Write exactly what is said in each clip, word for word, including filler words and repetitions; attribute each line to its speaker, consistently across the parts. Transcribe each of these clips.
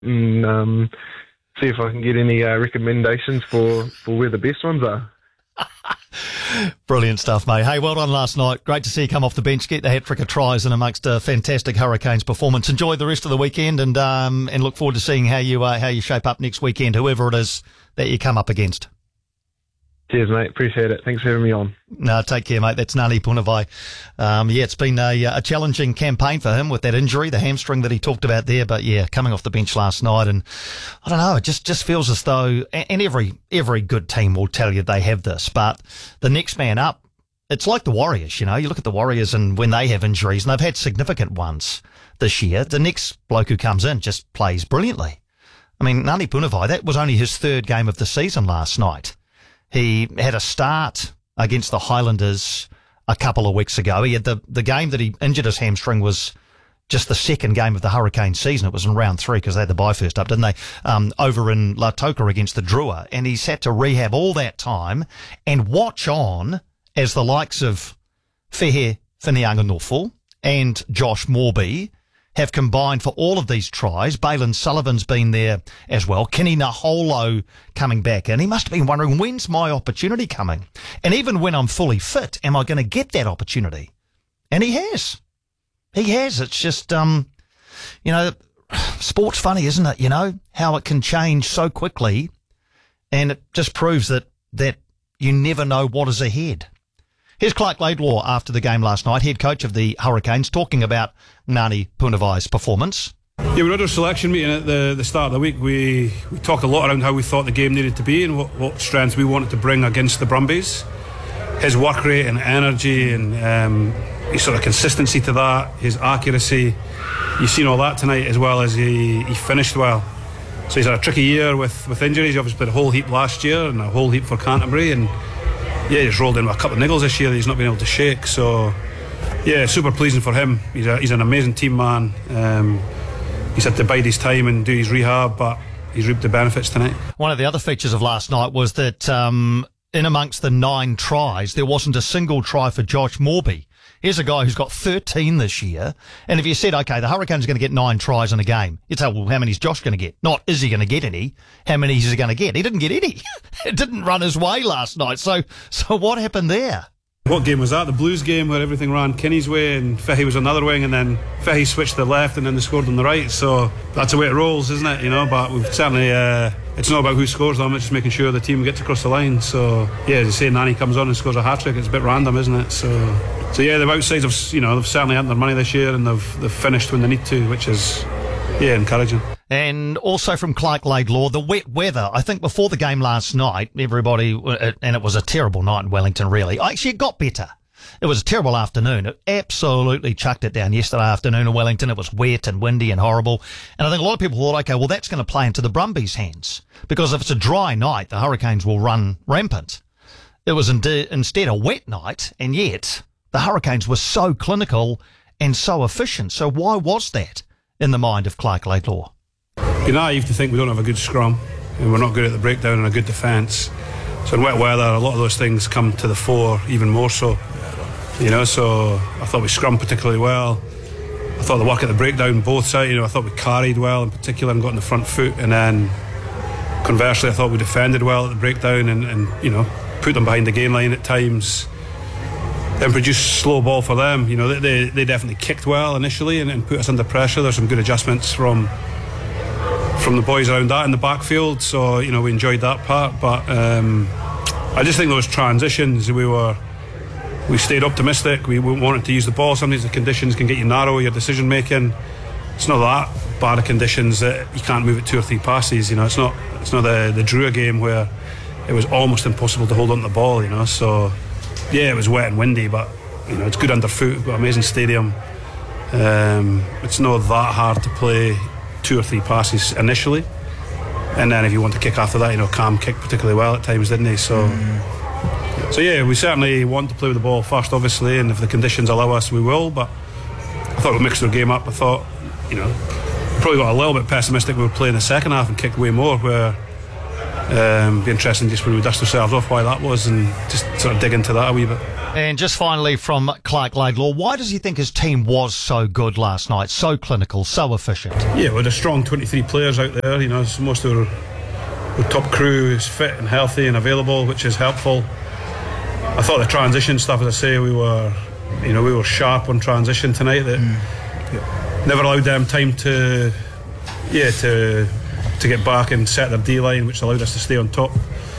Speaker 1: and um, see if I can get any uh, recommendations for, for where the best ones are.
Speaker 2: Brilliant stuff, mate. Hey, well done last night. Great to see you come off the bench, get the hat-trick of tries in amongst a fantastic Hurricanes performance. Enjoy the rest of the weekend, and um, and look forward to seeing how you uh, how you shape up next weekend, whoever it is that you come up against.
Speaker 1: Cheers, mate. Appreciate it. Thanks for having me on.
Speaker 2: No, take care, mate. That's Ngani Punivai. Um, yeah, it's been a, a challenging campaign for him with that injury, the hamstring that he talked about there. But yeah, coming off the bench last night, and I don't know, it just, just feels as though, and every every good team will tell you they have this, but the next man up, it's like the Warriors, you know. You look at the Warriors, and when they have injuries, and they've had significant ones this year, the next bloke who comes in just plays brilliantly. I mean, Ngani Punivai, that was only his third game of the season last night. He had a start against the Highlanders a couple of weeks ago. He had the, the game that he injured his hamstring was just the second game of the Hurricane season. It was in round three because they had the bye first up, didn't they? Um, over in Lautoka against the Drua. And he's had to rehab all that time and watch on as the likes of Fehe Whinianganofo and Josh Morby have combined for all of these tries. Bailyn Sullivan's been there as well. Kenny Naholo coming back in. He must have been wondering, when's my opportunity coming? And even when I'm fully fit, am I going to get that opportunity? And he has. He has. It's just, um, you know, sport's funny, isn't it? You know, how it can change so quickly. And it just proves that, that you never know what is ahead. Here's Clark Laidlaw after the game last night, head coach of the Hurricanes, talking about Ngani Punivai's performance.
Speaker 3: Yeah, we had our selection meeting at the, the start of the week. We we talked a lot around how we thought the game needed to be and what, what strengths we wanted to bring against the Brumbies. His work rate and energy and um, his sort of consistency to that, his accuracy. You've seen all that tonight, as well as he, he finished well. So he's had a tricky year with, with injuries. He obviously played a whole heap last year and a whole heap for Canterbury, and yeah, he's rolled in with a couple of niggles this year that he's not been able to shake. So yeah, super pleasing for him. He's a, he's an amazing team man. Um, he's had to bide his time and do his rehab, but he's reaped the benefits tonight. One
Speaker 2: of the other features of last night was that um, in amongst the nine tries, there wasn't a single try for Josh Morby. Here's a guy who's got thirteen this year. And if you said, okay, the Hurricanes are going to get nine tries in a game, you'd say, well, how many is Josh going to get? Not, is he going to get any? How many is he going to get? He didn't get any. It didn't run his way last night. So, so what happened there?
Speaker 3: What game was that? The Blues game where everything ran Kenny's way and Fehe was on the other wing, and then Fehe switched to the left and then they scored on the right. So that's the way it rolls, isn't it? You know, but we've certainly, uh, it's not about who scores them, it's just making sure the team gets across the line. So yeah, as you say, Ngani comes on and scores a hat-trick. It's a bit random, isn't it? So so yeah, the outsides have, you know, they've certainly earned their money this year, and they've, they've finished when they need to, which is, yeah, encouraging.
Speaker 2: And also from Clark Laidlaw, the wet weather. I think before the game last night, everybody, and it was a terrible night in Wellington, really. Actually, it got better. It was a terrible afternoon. It absolutely chucked it down yesterday afternoon in Wellington. It was wet and windy and horrible. And I think a lot of people thought, okay, well, that's going to play into the Brumbies' hands. Because if it's a dry night, the Hurricanes will run rampant. It was inde- instead a wet night, and yet the Hurricanes were so clinical and so efficient. So why was that in the mind of Clark Laidlaw?
Speaker 3: You're naive to think we don't have a good scrum and we're not good at the breakdown and a good defence. So in wet weather, a lot of those things come to the fore even more so. You know, so I thought we scrummed particularly well. I thought the work at the breakdown, both sides, you know, I thought we carried well in particular and got on the front foot. And then conversely, I thought we defended well at the breakdown and, and you know, put them behind the game line at times. Then produced slow ball for them. You know, they they, they definitely kicked well initially and, and put us under pressure. There's some good adjustments from from the boys around that in the backfield. So, you know, we enjoyed that part. But um, I just think those transitions, we were... We stayed optimistic. We wanted to use the ball. Sometimes the conditions can get you narrow, your decision making. It's not that bad of conditions that you can't move it two or three passes. You know, it's not it's not the the Drua game where it was almost impossible to hold on to the ball. You know, so yeah, it was wet and windy, but you know, it's good underfoot. We've got an amazing stadium. Um, it's not that hard to play two or three passes initially, and then if you want to kick after that, you know, Cam kicked particularly well at times, didn't he? So. Mm. So yeah, we certainly want to play with the ball first, obviously, and if the conditions allow us, we will. But I thought we mixed our game up. I thought, you know, probably got a little bit pessimistic when we were playing the second half and kicked way more. Where um, it'd be interesting just when we dust ourselves off why that was, and just sort of dig into that a wee bit.
Speaker 2: And just finally from Clark Laidlaw, why does he think his team was so good last night, so clinical, so efficient?
Speaker 3: Yeah, we had a strong twenty-three players out there. You know, most of our, our top crew is fit and healthy and available, which is helpful. I thought the transition stuff, as I say, we were, you know, we were sharp on transition tonight. That mm. never allowed them time to, yeah, to to get back and set their D line, which allowed us to stay on top.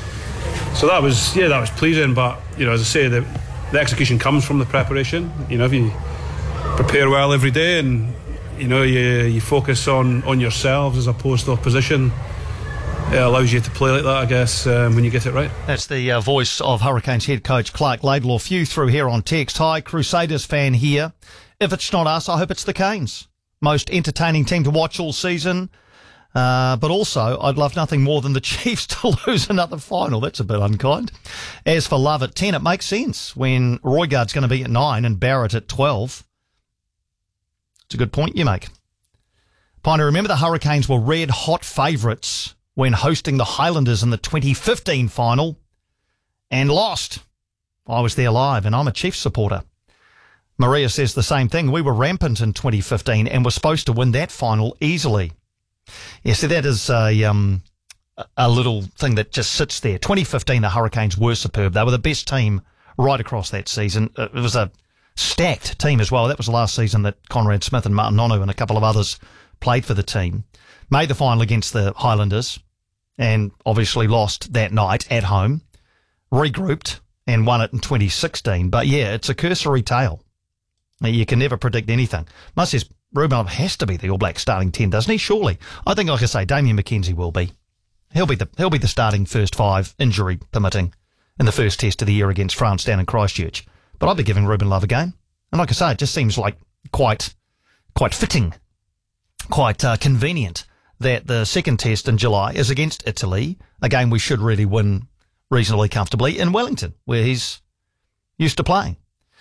Speaker 3: So that was, yeah, that was pleasing. But you know, as I say, the the execution comes from the preparation. You know, if you prepare well every day and you know you you focus on on yourselves as opposed to opposition, it allows you to play like that, I guess, um, when you get it right.
Speaker 2: That's the uh, voice of Hurricanes head coach Clark Laidlaw. Few through here on text. Hi, Crusaders fan here. If it's not us, I hope it's the Canes. Most entertaining team to watch all season. Uh, but also, I'd love nothing more than the Chiefs to lose another final. That's a bit unkind. As for Love at ten, it makes sense when Roygaard's going to be at nine and Barrett at twelve. It's a good point you make. Piner, remember the Hurricanes were red hot favourites when hosting the Highlanders in the twenty fifteen final and lost. I was there live and I'm a Chiefs supporter. Maria says the same thing. We were rampant in twenty fifteen and were supposed to win that final easily. Yeah, so that is a, um, a little thing that just sits there. twenty fifteen, the Hurricanes were superb. They were the best team right across that season. It was a stacked team as well. That was the last season that Conrad Smith and Martin Nonu and a couple of others played for the team. Made the final against the Highlanders and obviously lost that night at home. Regrouped and won it in twenty sixteen. But yeah, it's a cursory tale. You can never predict anything. Must says Ruben has to be the All Blacks starting ten, doesn't he? Surely. I think, like I say, Damien McKenzie will be. He'll be the he'll be the starting first five, injury permitting, in the first test of the year against France down in Christchurch. But I'd be giving Ruben Love a game. And like I say, it just seems like quite quite fitting, quite uh, convenient that the second test in July is against Italy, a game we should really win reasonably comfortably in Wellington, where he's used to playing.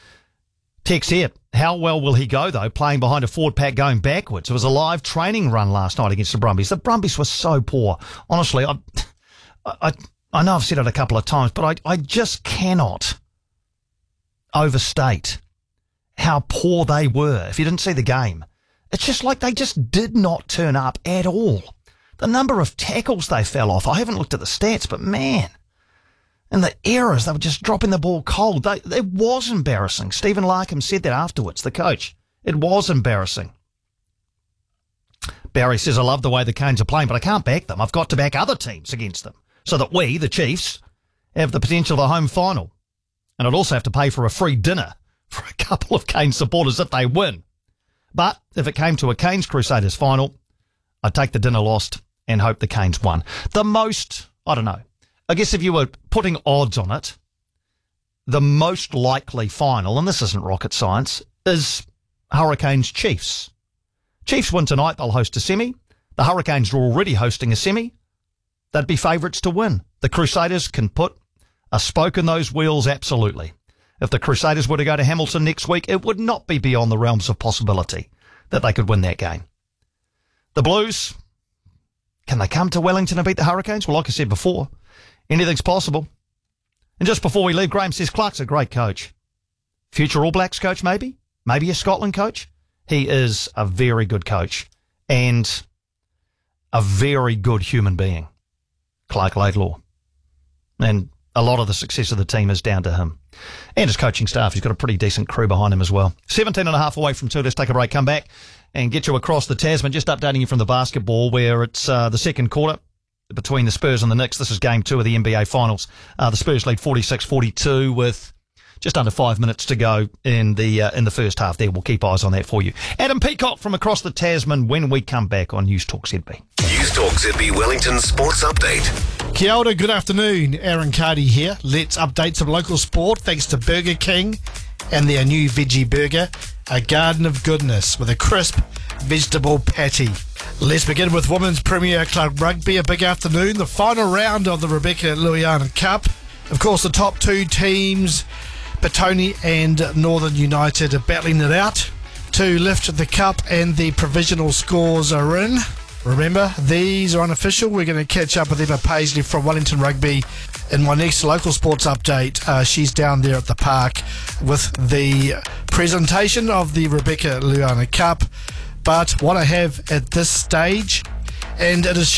Speaker 2: Text here, how well will he go, though, playing behind a forward pack going backwards? It was a live training run last night against the Brumbies. The Brumbies were so poor. Honestly, I I, I know I've said it a couple of times, but I, I just cannot overstate how poor they were. If you didn't see the game, it's just like they just did not turn up at all. The number of tackles they fell off, I haven't looked at the stats, but man... And the errors, they were just dropping the ball cold. They, it was embarrassing. Stephen Larkham said that afterwards, the coach. It was embarrassing. Barry says, I love the way the Canes are playing, but I can't back them. I've got to back other teams against them so that we, the Chiefs, have the potential of a home final. And I'd also have to pay for a free dinner for a couple of Canes supporters if they win. But if it came to a Canes Crusaders final, I'd take the dinner lost and hope the Canes won. The most, I don't know, I guess if you were putting odds on it, the most likely final, and this isn't rocket science, is Hurricanes Chiefs. Chiefs win tonight, they'll host a semi. The Hurricanes are already hosting a semi. They'd be favourites to win. The Crusaders can put a spoke in those wheels, absolutely. If the Crusaders were to go to Hamilton next week, it would not be beyond the realms of possibility that they could win that game. The Blues, can they come to Wellington and beat the Hurricanes? Well, like I said before, anything's possible. And just before we leave, Graham says Clark's a great coach. Future All Blacks coach, maybe? Maybe a Scotland coach? He is a very good coach and a very good human being, Clark Laidlaw. And a lot of the success of the team is down to him. And his coaching staff. He's got a pretty decent crew behind him as well. seventeen and a half away from two. Let's take a break, come back and get you across the Tasman. Just updating you from the basketball where it's uh, the second quarter between the Spurs and the Knicks. This is game two of the N B A Finals. Uh, the Spurs lead forty-six forty-two with just under five minutes to go in the uh, in the first half there. We'll keep eyes on that for you. Adam Peacock from across the Tasman when we come back on News Talk Z B.
Speaker 4: News Talk Z B Wellington Sports Update.
Speaker 5: Kia ora, good afternoon. Aaron Cardi here. Let's update some local sport thanks to Burger King and their new veggie burger, a garden of goodness with a crisp vegetable patty. Let's begin with Women's Premier Club Rugby. A big afternoon, the final round of the Rebecca Luiana Cup. Of course, the top two teams, Petone and Northern United, are battling it out to lift the cup, and the provisional scores are in. Remember, these are unofficial. We're going to catch up with Emma Paisley from Wellington Rugby in my next local sports update. Uh, she's down there at the park with the presentation of the Rebecca Luana Cup. But what I have at this stage, and it is